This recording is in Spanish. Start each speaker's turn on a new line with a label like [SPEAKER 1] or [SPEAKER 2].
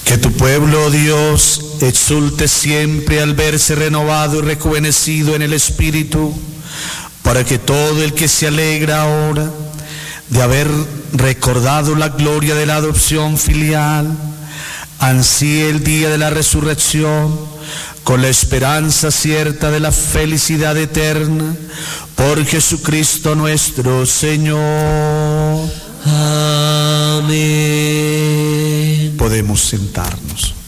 [SPEAKER 1] Que tu pueblo, oh Dios, exulte siempre al verse renovado y rejuvenecido en el Espíritu, para que todo el que se alegra ahora de haber recordado la gloria de la adopción filial, ansíe el día de la resurrección con la esperanza cierta de la felicidad eterna, por Jesucristo nuestro Señor.
[SPEAKER 2] Amén.
[SPEAKER 1] Podemos sentarnos.